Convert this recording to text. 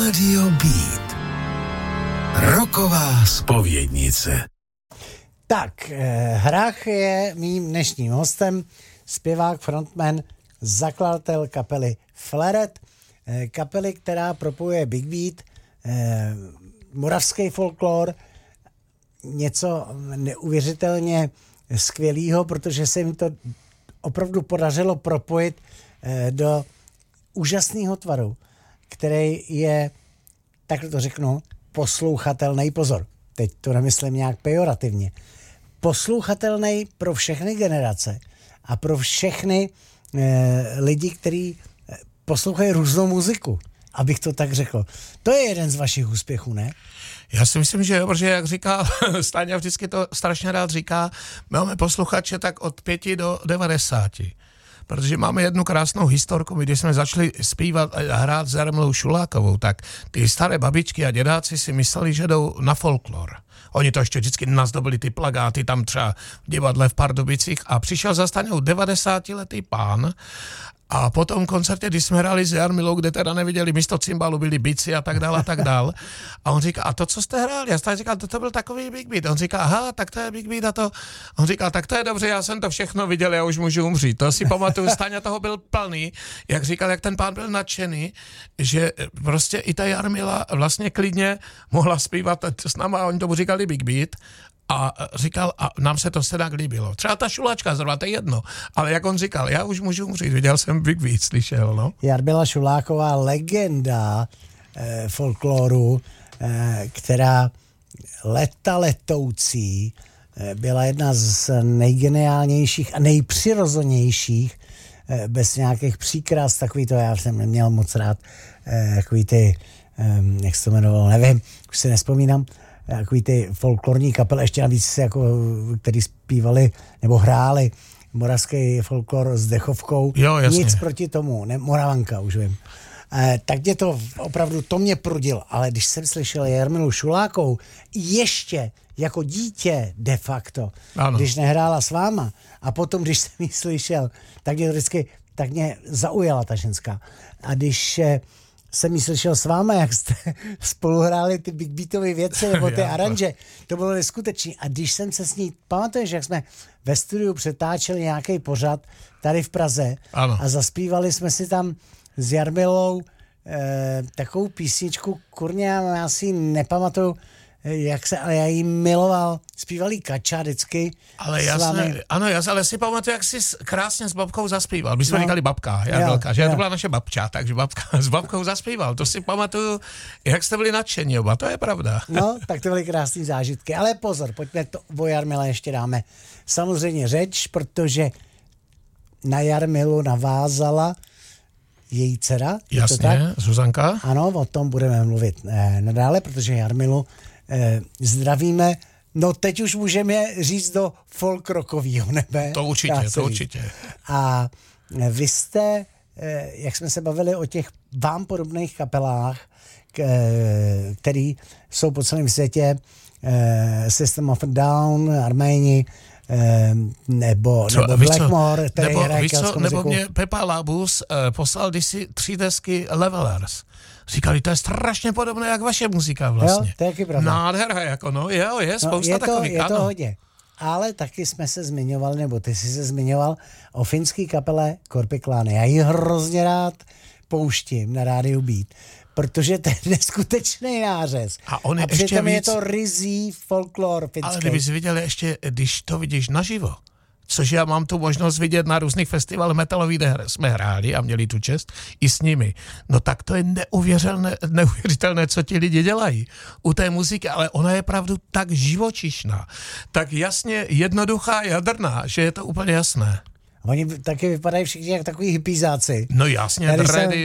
Radio Beat. Rocková zpovědnice. Tak, Hrách je mým dnešním hostem, zpěvák, frontman, zakladatel kapely Flaret, kapely, která propojuje big beat, moravský folklor, něco neuvěřitelně skvělého, protože se jim to opravdu podařilo propojit do úžasného tvaru, který je, tak to řeknu, poslouchatelný, pozor, teď to nemyslím nějak pejorativně, poslouchatelný pro všechny generace a pro všechny lidi, kteří poslouchají různou muziku, abych to tak řekl. To je jeden z vašich úspěchů, ne? Já si myslím, že jo, protože jak říká, Stáňa vždycky to strašně rád říká, máme posluchače tak od 5 do 90. Protože máme jednu krásnou historku, když jsme začali zpívat a hrát s Jarmilou Šulákovou, tak ty staré babičky a dědáci si mysleli, že jdou na folklor. Oni to ještě vždycky nazdobili ty plagáty tam třeba v divadle v Pardubicích a přišel za Staňou 90letý pán a po tom koncertě, když jsme hráli s Jarmilou, kde teda neviděli místo cymbalu, byli bici a tak dál. A on říká, a to, co jste hráli? Já jsem říkal, to byl takový big beat. On říká, aha, tak to je big beat a to. On říká, tak to je dobře, já jsem to všechno viděl, já už můžu umřít. To si pamatuju, Staňa toho byl plný, jak říkal, jak ten pán byl nadšený, že prostě i ta Jarmila vlastně klidně mohla zpívat s náma, a oni tomu říkali big beat. A říkal, a nám se to tak líbilo. Třeba ta Šulačka zrovna, to je jedno. Ale jak on říkal, já už můžu umřít, viděl jsem Big Beat, slyšel, no. Jarmila Šuláková, legenda folkloru, která letoucí, byla jedna z nejgeniálnějších a nejpřirozenějších, bez nějakých příkras, takový to, já jsem neměl moc rád, takový ty, jak se to jmenovalo, nevím, už si nespomínám, takový ty folklorní kapely, ještě navíc, jako, který zpívali nebo hráli moravský folklor s dechovkou. Jo, jasně. Nic proti tomu, ne, Moravanka, už vím. Tak mě to opravdu, to mě prudilo, ale když jsem slyšel Jarmilu Šulákovou ještě jako dítě de facto, ano. Když nehrála s váma a potom, když jsem ji slyšel, tak mě to vždycky, tak mě zaujala ta ženská. A když jsem ji slyšel s váma, jak jste spolu hráli ty big beatové věci nebo ty aranže, to bylo neskutečný. A když jsem se s ní, pamatuješ, jak jsme ve studiu přetáčeli nějaký pořad tady v Praze, ano. A zaspívali jsme si tam s Jarmilou takovou písničku, kurně, já si ji nepamatuju, ale já jí miloval, zpívali Kača vždycky. Ale jasně, ano, ale si pamatuju, jak jsi krásně s babkou zaspíval. My jsme říkali babka, Jarmilka, že to byla naše babča, takže babka s babkou zaspíval. To si pamatuju, jak jste byli nadšení oba, to je pravda. No, tak to byly krásné zážitky, ale pozor, pojďme to o Jarmile ještě dáme samozřejmě řeč, protože na Jarmilu navázala její dcera. Jasně, Zuzanka. Ano, o tom budeme mluvit nadále, protože Jarmilu zdravíme. No teď už můžeme říct do folk rockovýho nebe. To určitě. A vy jste, jak jsme se bavili o těch vám podobných kapelách, který jsou po celém světě, System of a Down, Arméni, nebo Blackmore, který hraje kelskou muziku. Nebo mě Pepa Labus poslal kdysi 3 desky Levelers. Říkali, to je strašně podobné jak vaše muzika vlastně. Jo, to je taky pravda. Nádhera, jako je spousta takových. Je to hodně. Ale taky jsme se zmiňovali, nebo ty jsi se zmiňoval o finský kapele Korpiklaany. Já ji hrozně rád pouštím na rádiu Beat, protože to je neskutečný nářez. A přitom je to rizí folklor finský. Ale kdybys viděl ještě, když to vidíš naživo, což já mám tu možnost vidět na různých festivalech metalových, kde jsme hráli a měli tu čest i s nimi. No tak to je neuvěřitelné, co ti lidi dělají u té muziky, ale ona je pravdu tak živočišná, tak jasně jednoduchá, jadrná, že je to úplně jasné. Oni taky vypadají všichni jak takový hippízáci. No jasně, dready,